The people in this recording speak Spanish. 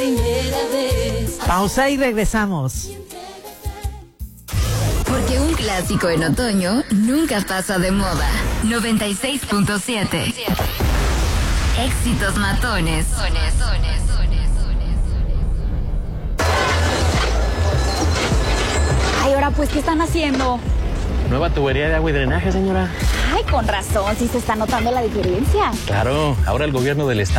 primera vez. Pausa y regresamos. Porque un clásico en otoño nunca pasa de moda. 96.7. Éxitos matones. Ay, ahora pues, ¿qué están haciendo? Nueva tubería de agua y drenaje, señora. Ay, con razón, sí se está notando la diferencia. Claro, ahora el gobierno del estado